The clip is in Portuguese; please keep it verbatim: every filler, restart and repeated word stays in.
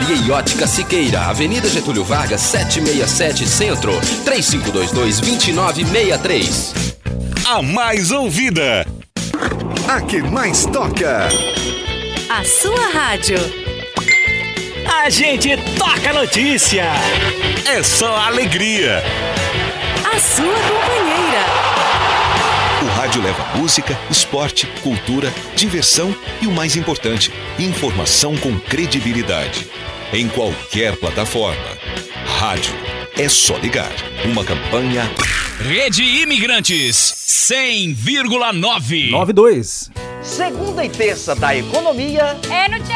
Joalheria e Ótica Siqueira, Avenida Getúlio Vargas, setecentos e sessenta e sete Centro, três cinco dois dois, dois nove seis três. A mais ouvida, a que mais toca, a sua rádio. A gente toca notícia. É só alegria. A sua companheira. O rádio leva música, esporte, cultura, diversão e o mais importante, informação com credibilidade. Em qualquer plataforma. Rádio é só ligar. Uma campanha Rede Imigrantes cem vírgula nove. nove dois. Segunda e terça da economia é no